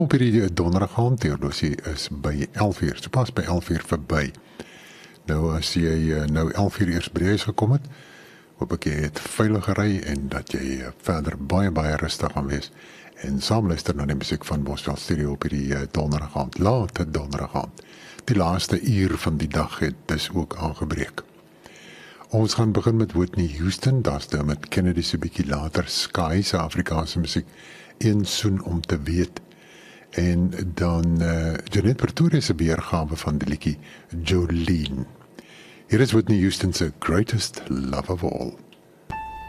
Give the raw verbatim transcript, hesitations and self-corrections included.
Op hierdie donderdag aand, Theodosie, is by elf uur, so pas by elf uur verby. Nou as jy nou elf uur eers by die huis gekom het, hoop ek jy het veilig gery en dat jy verder baie, baie rustig gaan wees en saam luister na die musiek van Bosveld Studio op hierdie donderdag aand, late donderdag aand. Die laaste uur van die dag het dus ook aangebreek. Ons gaan begin met Whitney Houston, daar's dan met Kennedy se bietjie later, Sky se Afrikaanse musiek, Een soen om te weet. En dan uh, Janet Pretorius se weergawe van die liedjie Jolene. Hier is Whitney Houston se Greatest Love of All.